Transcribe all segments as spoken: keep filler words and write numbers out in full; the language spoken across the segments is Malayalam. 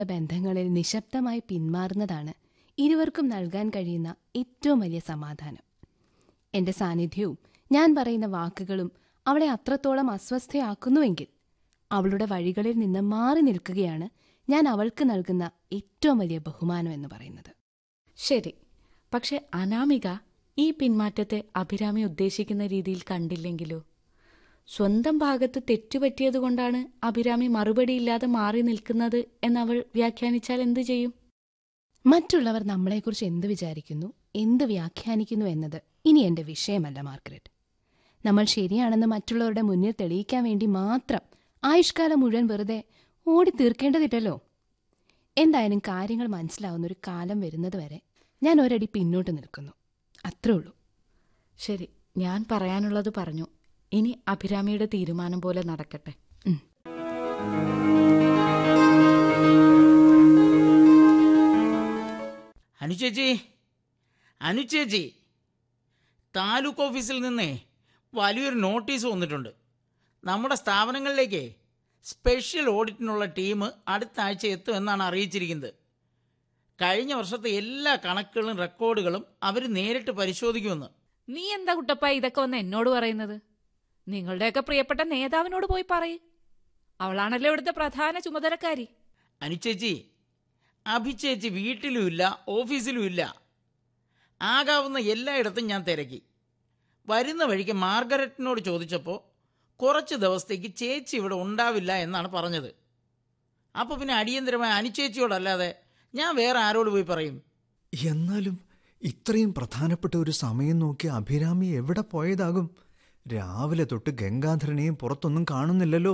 ബന്ധങ്ങളിൽ നിശബ്ദമായി പിന്മാറുന്നതാണ് ഇരുവർക്കും നൽകാൻ കഴിയുന്ന ഏറ്റവും വലിയ സമാധാനം. എന്റെ സാന്നിധ്യവും ഞാൻ പറയുന്ന വാക്കുകളും അവളെ അത്രത്തോളം അസ്വസ്ഥയാക്കുന്നുവെങ്കിൽ അവളുടെ വഴികളിൽ നിന്ന് മാറി നിൽക്കുകയാണ് ഞാൻ അവൾക്ക് നൽകുന്ന ഏറ്റവും വലിയ ബഹുമാനം എന്ന് പറയുന്നത്. ശരി, പക്ഷെ അനാമിക ഈ പിന്മാറ്റത്തെ അഭിരാമി ഉദ്ദേശിക്കുന്ന രീതിയിൽ കണ്ടില്ലെങ്കിലോ? സ്വന്തം ഭാഗത്ത് തെറ്റുപറ്റിയതുകൊണ്ടാണ് അഭിരാമി മറുപടിയില്ലാതെ മാറി നിൽക്കുന്നത് എന്നവൾ വ്യാഖ്യാനിച്ചാൽ എന്തു ചെയ്യും? മറ്റുള്ളവർ നമ്മളെക്കുറിച്ച് എന്ത് വിചാരിക്കുന്നു, എന്ത് വ്യാഖ്യാനിക്കുന്നു എന്നത് ഇനി എന്റെ വിഷയമല്ല മാർഗരറ്റ്. നമ്മൾ ശരിയാണെന്ന് മറ്റുള്ളവരുടെ മുന്നിൽ തെളിയിക്കാൻ വേണ്ടി മാത്രം ആയുഷ്കാലം മുഴുവൻ വെറുതെ ഓടി തീർക്കേണ്ടതില്ലല്ലോ. എന്തായാലും കാര്യങ്ങൾ മനസ്സിലാവുന്ന ഒരു കാലം വരുന്നത് വരെ ഞാൻ ഒരടി പിന്നോട്ട് നിൽക്കുന്നു, അത്രേ ഉള്ളൂ. ശരി, ഞാൻ പറയാനുള്ളത് പറഞ്ഞു. ഇനി അഭിരാമിയുടെ തീരുമാനം പോലെ നടക്കട്ടെ. അനുചേച്ചി, അനുചേച്ചി, താലൂക്ക് ഓഫീസിൽ നിന്നേ വലിയൊരു നോട്ടീസ് വന്നിട്ടുണ്ട്. നമ്മുടെ സ്ഥാപനങ്ങളിലേക്ക് സ്പെഷ്യൽ ഓഡിറ്റിനുള്ള ടീം അടുത്ത ആഴ്ച എത്തുമെന്നാണ് അറിയിച്ചിരിക്കുന്നത്. കഴിഞ്ഞ വർഷത്തെ എല്ലാ കണക്കുകളും റെക്കോർഡുകളും അവർ നേരിട്ട് പരിശോധിക്കുമെന്ന്. നീ എന്താ കുട്ടപ്പ ഇതൊക്കെ വന്ന് എന്നോട് പറയുന്നത്? നിങ്ങളുടെയൊക്കെ പ്രിയപ്പെട്ട നേതാവിനോട് പോയി പറയ്. അവളാണല്ലോ ഇവിടുത്തെ പ്രധാന ചുമതലക്കാരി. അനുചേച്ചി, അഭിചേച്ചി വീട്ടിലും ഇല്ല, ഓഫീസിലും ഇല്ല. ആകാവുന്ന എല്ലായിടത്തും ഞാൻ തിരക്കി. വരുന്ന വഴിക്ക് മാർഗരറ്റിനോട് ചോദിച്ചപ്പോൾ കുറച്ച് ദിവസത്തേക്ക് ചേച്ചി ഇവിടെ ഉണ്ടാവില്ല എന്നാണ് പറഞ്ഞത്. അപ്പോൾ പിന്നെ അടിയന്തരമായ അനുചേച്ചിയോടല്ലാതെ ഞാൻ വേറെ ആരോട് പോയി പറയും? എന്നാലും ഇത്രയും പ്രധാനപ്പെട്ട ഒരു സമയം നോക്കി അഭിരാമി എവിടെ പോയതാകും? രാവിലെ തൊട്ട് ഗംഗാധരനെയും പുറത്തൊന്നും കാണുന്നില്ലല്ലോ.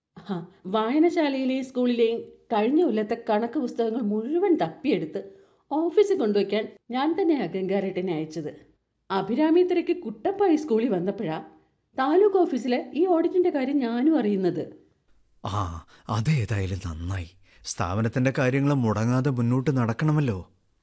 വായനശാലയിലെയും സ്കൂളിലെയും കഴിഞ്ഞ കൊല്ലത്തെ കണക്ക് പുസ്തകങ്ങൾ മുഴുവൻ തപ്പിയെടുത്ത് ഓഫീസിൽ കൊണ്ടുവയ്ക്കാൻ ഞാൻ തന്നെയാ ഗംഗാരേട്ടനെ അയച്ചത്. അഭിരാമി തിരക്ക് കുട്ടപ്പായി സ്കൂളിൽ വന്നപ്പോഴാ താലൂക്ക് ഓഫീസിലെ ഈ ഓഡിറ്റിന്റെ കാര്യം ഞാനും അറിയുന്നത്. ആ അതേതായാലും നന്നായി. സ്ഥാപനത്തിന്റെ കാര്യങ്ങൾ മുടങ്ങാതെ മുന്നോട്ട് നടക്കണമല്ലോ.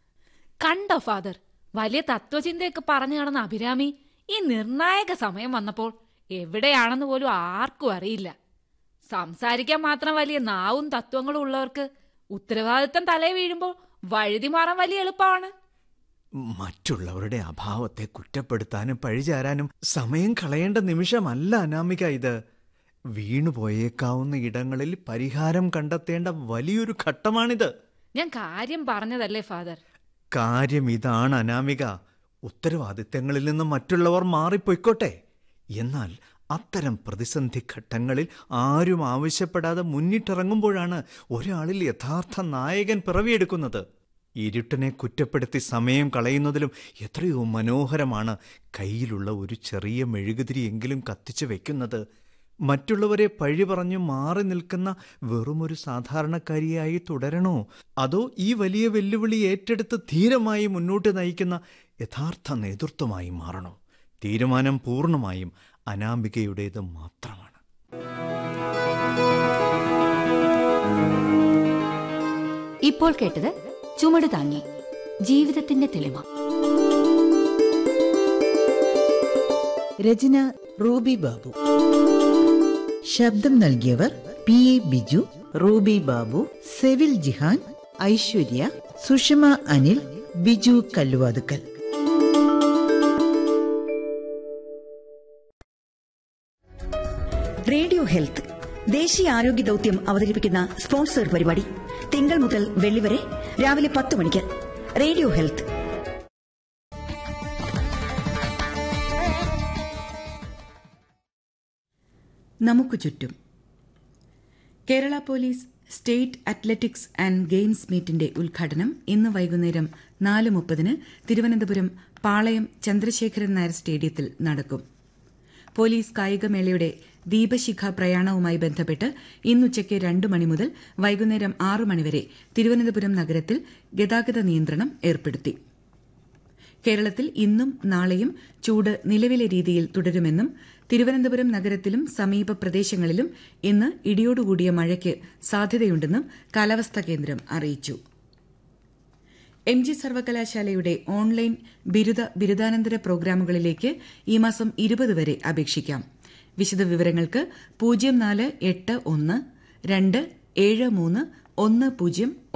കണ്ടോ ഫാദർ, വലിയ തത്വചിന്തയൊക്കെ പറഞ്ഞു നടന്ന അഭിരാമി ഈ നിർണായക സമയം വന്നപ്പോൾ എവിടെയാണെന്ന് പോലും ആർക്കും അറിയില്ല. സംസാരിക്കാൻ മാത്രം വലിയ നാവും തത്വങ്ങളും ഉള്ളവർക്ക് ഉത്തരവാദിത്തം തലേ വീഴുമ്പോൾ വഴുതി മാറാൻ വലിയ എളുപ്പമാണ്. മറ്റുള്ളവരുടെ അഭാവത്തെ കുറ്റപ്പെടുത്താനും പഴിചാരാനും സമയം കളയേണ്ട നിമിഷമല്ല അനാമിക ഇത്. വീണുപോയേക്കാവുന്ന ഇടങ്ങളിൽ പരിഹാരം കണ്ടെത്തേണ്ട വലിയൊരു ഘട്ടമാണിത്. ഞാൻ കാര്യം പറഞ്ഞതല്ലേ ഫാദർ? കാര്യം ഇതാണ് അനാമിക. ഉത്തരവാദിത്തങ്ങളിൽ നിന്ന് മറ്റുള്ളവർ മാറിപ്പോയിക്കോട്ടെ. എന്നാൽ അത്തരം പ്രതിസന്ധി ഘട്ടങ്ങളിൽ ആരും ആവശ്യപ്പെടാതെ മുന്നിട്ടിറങ്ങുമ്പോഴാണ് ഒരാളിൽ യഥാർത്ഥ നായകൻ പിറവിയെടുക്കുന്നത്. ഇരുട്ടിനെ കുറ്റപ്പെടുത്തി സമയം കളയുന്നതിലും എത്രയോ മനോഹരമാണ് കയ്യിലുള്ള ഒരു ചെറിയ മെഴുകുതിരിയെങ്കിലും കത്തിച്ചു വെക്കുന്നത്. മറ്റുള്ളവരെ പഴി പറഞ്ഞു മാറി നിൽക്കുന്ന വെറുമൊരു സാധാരണക്കാരിയായി തുടരണോ, അതോ ഈ വലിയ വെല്ലുവിളി ഏറ്റെടുത്ത് ധീരമായി മുന്നോട്ട് നയിക്കുന്ന യഥാർത്ഥ നേതൃത്വമായി മാറണോ? തീരുമാനം പൂർണ്ണമായും അനാമികയുടേത് മാത്രമാണ്. ഇപ്പോൾ കേട്ടത് ചുമട് താങ്ങി ജീവിതത്തിന്റെ തെളിമ. രചന റൂബി ബാബു. ശബ്ദം നൽകിയവർ P A Biju, Ruby Babu, Sevil Jihan, Aishwarya, Sushma Anil, Biju Kalluvathukkal. Radio health ദേശീയ ആരോഗ്യ ദൌത്യം അവതരിപ്പിക്കുന്ന സ്പോൺസർ പരിപാടി തിങ്കൾ മുതൽ വെള്ളി വരെ രാവിലെ പത്ത് മണിക്ക്. Radio health. നമുക്ക് ചുറ്റും. Kerala police state athletics and games മീറ്റിന്റെ ഉദ്ഘാടനം ഇന്ന് വൈകുന്നേരം നാല് മുപ്പതിന് തിരുവനന്തപുരം പാളയം ചന്ദ്രശേഖരൻ നായർ സ്റ്റേഡിയത്തിൽ നടക്കും. പോലീസ് കായികമേളയുടെ ദീപശിഖ പ്രയാണവുമായി ബന്ധപ്പെട്ട് ഇന്നുച്ചയ്ക്ക് രണ്ട് മണി മുതൽ വൈകുന്നേരം ആറ് മണിവരെ തിരുവനന്തപുരം നഗരത്തിൽ ഗതാഗത നിയന്ത്രണം ഏർപ്പെടുത്തി. കേരളത്തിൽ ഇന്നും നാളെയും ചൂട് നിലവിലെ രീതിയിൽ തുടരുമെന്നും തിരുവനന്തപുരം നഗരത്തിലും സമീപ പ്രദേശങ്ങളിലും ഇന്ന് ഇടിയോടുകൂടിയ മഴയ്ക്ക് സാധ്യതയുണ്ടെന്നും കാലാവസ്ഥാ കേന്ദ്രം അറിയിച്ചു. എം ജി സർവകലാശാലയുടെ ഓൺലൈൻ ബിരുദ ബിരുദാനന്തര പ്രോഗ്രാമുകളിലേക്ക് ഈ മാസം ഇരുപത് വരെ അപേക്ഷിക്കാം. വിശദവിവരങ്ങൾക്ക് പൂജ്യം നാല് എട്ട് ഒന്ന് രണ്ട് ഏഴ് മൂന്ന് ഒന്ന് പൂജ്യം